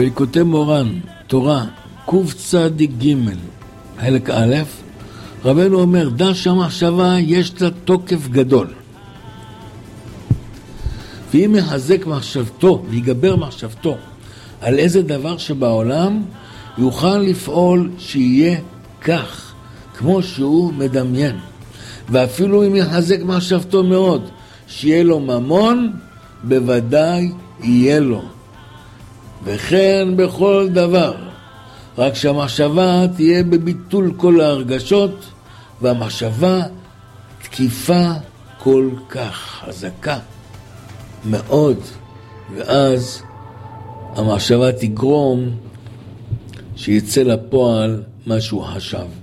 בליקוטי מורן, תורה, קצ"ג, חלק א', רבנו אומר, דע שהמחשבה יש לה תוקף גדול. ואם יחזק מחשבתו ויגבר מחשבתו על איזה דבר שבעולם, יוכל לפעול שיהיה כך, כמו שהוא מדמיין. ואפילו אם יחזק מחשבתו מאוד, שיהיה לו ממון, בוודאי יהיה לו. וכן בכל דבר, רק שהמחשבה תהיה בביטול כל ההרגשות, והמחשבה תקיפה כל כך חזקה מאוד, ואז המחשבה תגרום שיצא לפועל משהו חשב.